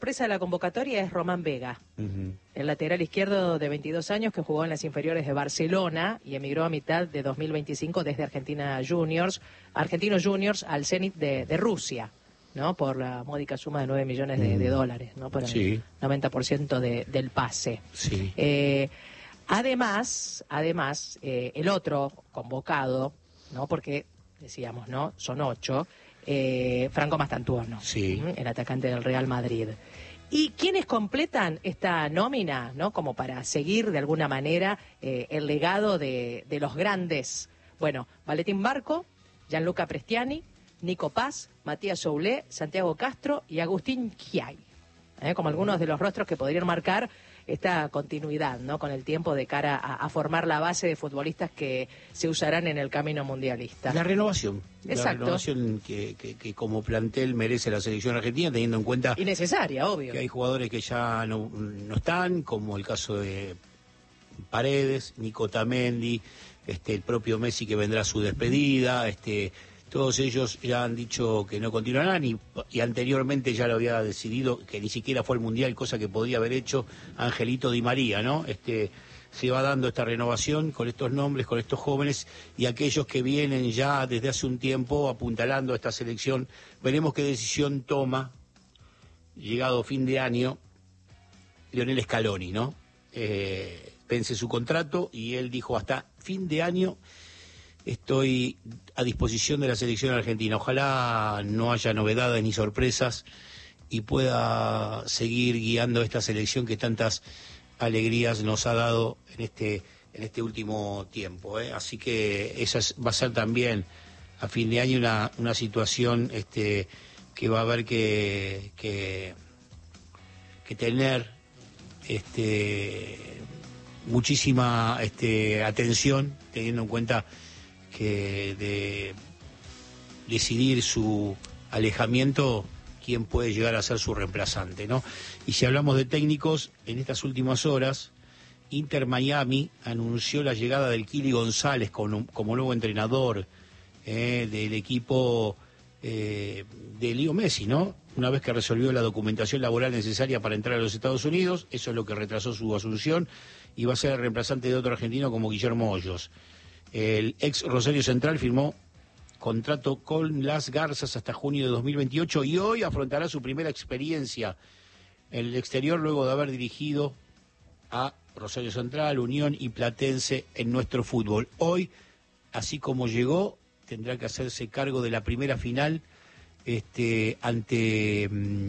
sorpresa de la convocatoria es Román Vega, el lateral izquierdo de 22 años que jugó en las inferiores de Barcelona y emigró a mitad de 2025 desde Argentinos Juniors al Zenit de Rusia, ¿no? Por la módica suma de 9 millones de dólares, ¿no? Por el 90% del pase. Sí. Además, el otro convocado, ¿no? Porque decíamos, ¿no? Son 8. Franco Mastantuono, el atacante del Real Madrid. ¿Y quiénes completan esta nómina, ¿no? Como para seguir de alguna manera el legado de los grandes? Bueno, Valentín Barco, Gianluca Prestiani, Nico Paz, Matías Soulé, Santiago Castro y Agustín Giai, como algunos de los rostros que podrían marcar esta continuidad, ¿no? Con el tiempo de cara a formar la base de futbolistas que se usarán en el camino mundialista. La renovación. Exacto. La renovación que como plantel merece la selección argentina, teniendo en cuenta... Y necesaria, obvio. Que hay jugadores que ya no están, como el caso de Paredes, Nico Tamendi, el propio Messi que vendrá a su despedida, todos ellos ya han dicho que no continuarán y anteriormente ya lo había decidido que ni siquiera fue al Mundial, cosa que podía haber hecho Angelito Di María, ¿no? Se va dando esta renovación con estos nombres, con estos jóvenes y aquellos que vienen ya desde hace un tiempo apuntalando a esta selección. Veremos qué decisión toma, llegado fin de año, Lionel Scaloni, ¿no? Vence su contrato y él dijo hasta fin de año estoy a disposición de la selección argentina. Ojalá no haya novedades ni sorpresas y pueda seguir guiando esta selección que tantas alegrías nos ha dado en este último tiempo, ¿eh? Así que esa va a ser también a fin de año una situación que va a haber que tener muchísima atención, teniendo en cuenta que de decidir su alejamiento, quién puede llegar a ser su reemplazante, ¿no? Y si hablamos de técnicos, en estas últimas horas, Inter Miami anunció la llegada del Kili González como nuevo entrenador del equipo de Leo Messi, ¿no? Una vez que resolvió la documentación laboral necesaria para entrar a los Estados Unidos, eso es lo que retrasó su asunción, y va a ser el reemplazante de otro argentino como Guillermo Hoyos. El ex Rosario Central firmó contrato con las Garzas hasta junio de 2028 y hoy afrontará su primera experiencia en el exterior luego de haber dirigido a Rosario Central, Unión y Platense en nuestro fútbol. Hoy, así como llegó, tendrá que hacerse cargo de la primera final ante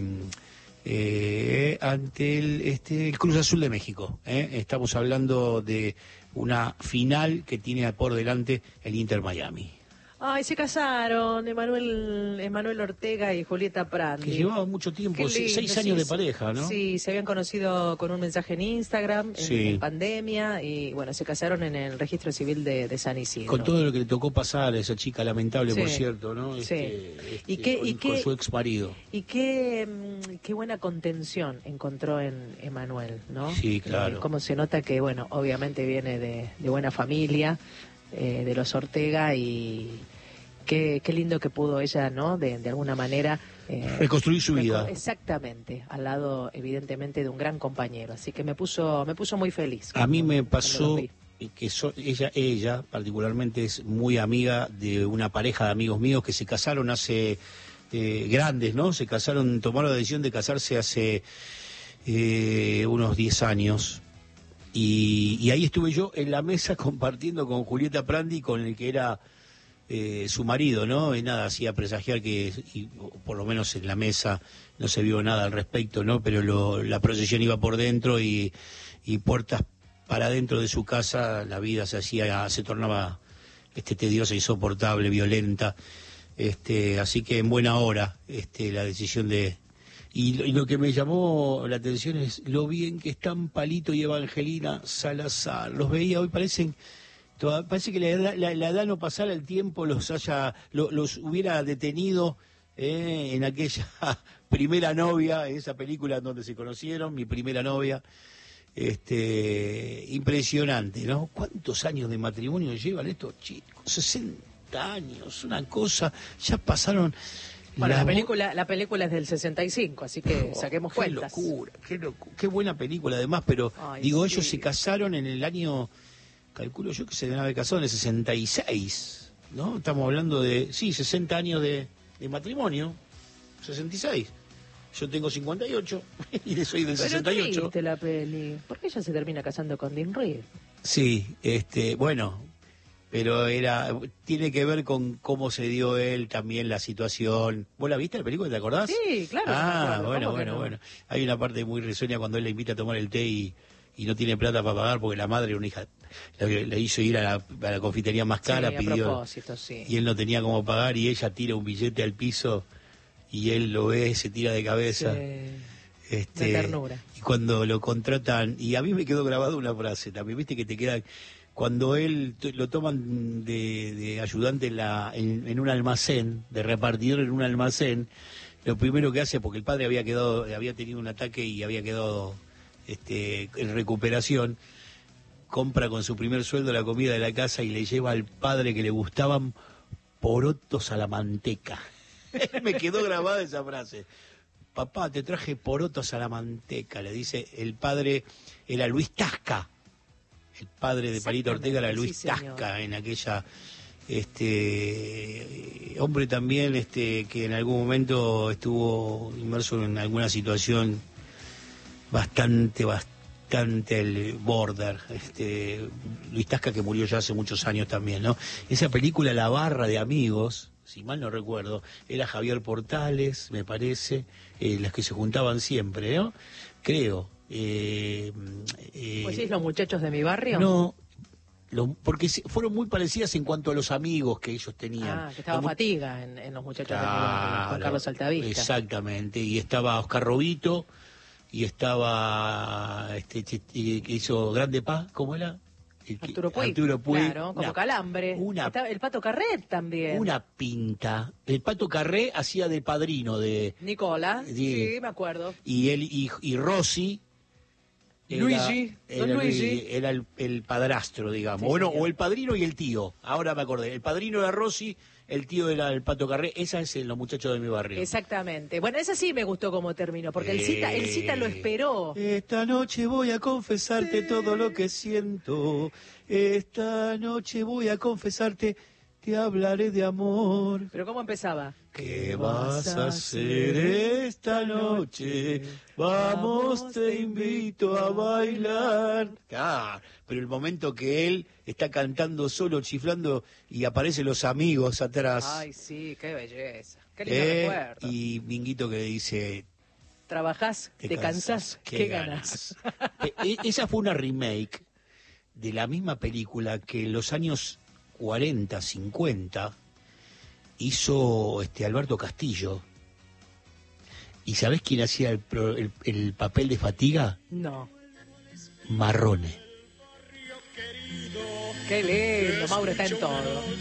el Cruz Azul de México. Estamos hablando de una final que tiene por delante el Inter Miami. Ay, se casaron Emanuel Ortega y Julieta Prandi. Que llevaban mucho tiempo, 6 años de pareja, ¿no? Sí, se habían conocido con un mensaje en Instagram, en pandemia, y bueno, se casaron en el registro civil de San Isidro. Con todo lo que le tocó pasar a esa chica lamentable, por cierto, ¿no? Con su ex marido. Y qué buena contención encontró en Emanuel, ¿no? Sí, claro. Cómo se nota que, bueno, obviamente viene de buena familia, de los Ortega, y qué lindo que pudo ella, ¿no? De alguna manera reconstruir su vida. Exactamente, al lado evidentemente de un gran compañero, así que me puso muy feliz. A mí me pasó que ella particularmente es muy amiga de una pareja de amigos míos que se casaron hace grandes, ¿no? Tomaron la decisión de casarse hace unos 10 años. Y ahí estuve yo en la mesa compartiendo con Julieta Prandi, con el que era su marido, ¿no? Y nada, hacía presagiar que, por lo menos en la mesa, no se vio nada al respecto, ¿no? Pero la procesión iba por dentro y puertas para dentro de su casa, la vida se tornaba tediosa, insoportable, violenta. Así que en buena hora la decisión de... Y lo que me llamó la atención es lo bien que están Palito y Evangelina Salazar. Los veía hoy, parece que la edad no pasara el tiempo, los hubiera detenido en aquella primera novia, en esa película en donde se conocieron, Mi Primera Novia. Impresionante, ¿no? ¿Cuántos años de matrimonio llevan estos chicos? 60 años, una cosa, ya pasaron Bueno, la película es del 65, así que saquemos cuentas. Qué locura, qué buena película además, pero digo, sí. Ellos se casaron en el año, calculo yo que se deben haber casado en el 66, ¿no? Estamos hablando de, 60 años de matrimonio, 66. Yo tengo 58 y soy del 68. Pero triste la peli. ¿Por qué ella se termina casando con Dean Reed? Sí, bueno, pero tiene que ver con cómo se dio él también la situación. ¿Vos la viste la película, te acordás? Sí, claro. Bueno. Hay una parte muy risueña cuando él le invita a tomar el té y no tiene plata para pagar porque la madre, una hija, le hizo ir a la confitería más cara, pidió, y él no tenía cómo pagar y ella tira un billete al piso y él lo ve, se tira de cabeza. De ternura. Y cuando lo contratan, y a mí me quedó grabada una frase también, viste que te queda, cuando él lo toman de ayudante en un almacén, de repartidor en un almacén, lo primero que hace, porque el padre había tenido un ataque y había quedado en recuperación, compra con su primer sueldo la comida de la casa y le lleva al padre que le gustaban porotos a la manteca. Me quedó grabada esa frase. Papá, te traje porotos a la manteca, le dice el padre, era Luis Tasca. El padre de Palito Ortega era Luis Tasca, en aquella hombre también que en algún momento estuvo inmerso en alguna situación bastante el border, Luis Tasca, que murió ya hace muchos años también, ¿no? Esa película La Barra de Amigos, si mal no recuerdo, era Javier Portales, me parece, las que se juntaban siempre, ¿no? Creo. ¿Pues sí, Los Muchachos de mi barrio? No, porque fueron muy parecidas en cuanto a los amigos que ellos tenían. Ah, que estaba Fatiga en Los Muchachos de mi barrio, con Carlos Altavista. Exactamente, y estaba Oscar Robito, y estaba que hizo Grande Paz, ¿cómo era? Arturo Puig, claro, como Calambre. El Pato Carré también. Una pinta. El Pato Carré hacía de padrino de Nicola, sí, me acuerdo. Y él y Rossi Luigi era el padrastro, digamos. Sí, bueno, o el padrino y el tío. Ahora me acordé. El padrino era Rossi, el tío era el Pato Carré. Esa es en Los Muchachos de mi barrio. Exactamente. Bueno, esa sí me gustó como terminó, porque el cita lo esperó. Esta noche voy a confesarte todo lo que siento. Esta noche voy a confesarte, te hablaré de amor. ¿Pero cómo empezaba? ¿Qué vas a hacer esta noche? Vamos, te invito a bailar. Claro, pero el momento que él está cantando solo, chiflando, y aparecen los amigos atrás. Ay, sí, qué belleza. Qué lindo recuerdo. Y Minguito que dice... ¿Trabajás? ¿Te cansás? ¿Qué ganás? Esa fue una remake de la misma película que en los años 40, 50... hizo Alberto Castillo. ¿Y sabés quién hacía el papel de Fatiga? No. Marrone. Qué lindo, Mauro está en todo.